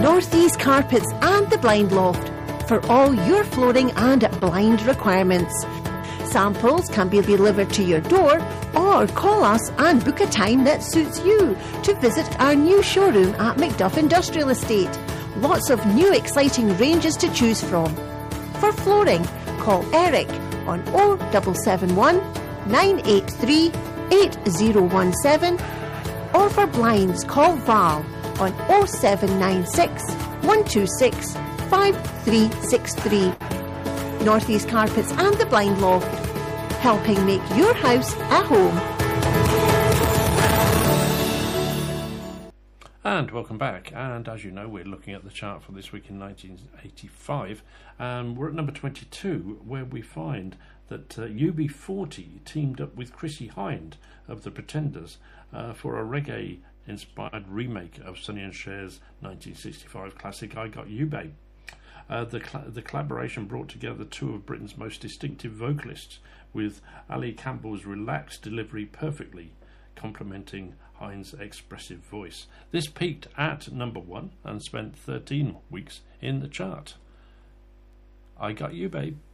Northeast Carpets and the Blind Loft for all your flooring and blind requirements. Samples can be delivered to your door or call us and book a time that suits you to visit our new showroom at Macduff Industrial Estate. Lots of new exciting ranges to choose from. For flooring, call Eric on 0771 983 8017, or for blinds, call Val on 0796 126 5363. Northeast Carpets and the Blind Loft, helping make your house a home. And welcome back. And as you know, we're looking at the chart for this week in 1985. We're at number 22, where we find that UB40 teamed up with Chrissie Hynde of The Pretenders for a reggae-inspired remake of Sonny and Cher's 1965 classic I Got You Babe. The collaboration brought together two of Britain's most distinctive vocalists, with Ali Campbell's relaxed delivery perfectly complementing Hynde's expressive voice. This peaked at number 1 and spent 13 weeks in the chart. I Got You Babe.